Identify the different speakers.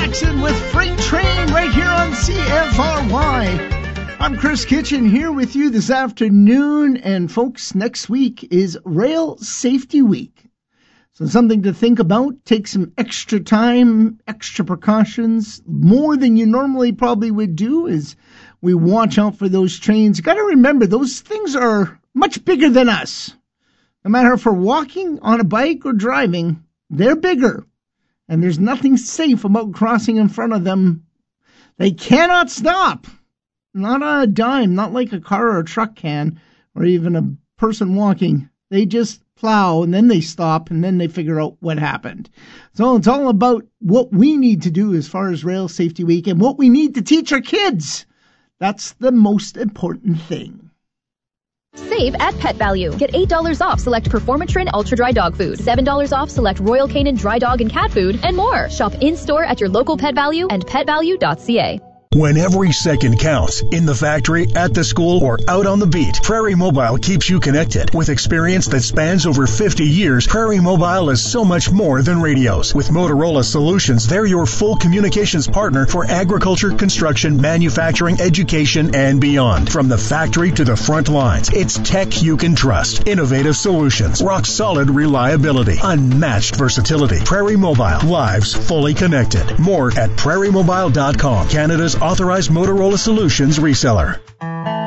Speaker 1: Jackson with Freight Train right here on CFRY. I'm Chris Kitchen here with you this afternoon, and folks, next week is Rail Safety Week. So something to think about. Take some extra time, extra precautions, more than you normally probably would do as we watch out for those trains. Got to remember, those things are much bigger than us. No matter if we're walking, on a bike, or driving, they're bigger. And there's nothing safe about crossing in front of them. They cannot stop. Not on a dime, not like a car or a truck can, or even a person walking. They just plow, and then they stop, and then they figure out what happened. So it's all about what we need to do as far as Rail Safety Week and what we need to teach our kids. That's the most important thing.
Speaker 2: Save at Pet Value. Get $8 off select Performatrin Ultra Dry Dog Food, $7 off select Royal Canin Dry Dog and Cat Food, and more. Shop in-store at your local Pet Value and petvalue.ca.
Speaker 3: When every second counts, in the factory, at the school, or out on the beat, Prairie Mobile keeps you connected. With experience that spans over 50 years, Prairie Mobile is so much more than radios. With Motorola Solutions, they're your full communications partner for agriculture, construction, manufacturing, education, and beyond. From the factory to the front lines, it's tech you can trust. Innovative solutions, rock-solid reliability, unmatched versatility. Prairie Mobile, lives fully connected. More at prairiemobile.com, Canada's authorized Motorola Solutions reseller.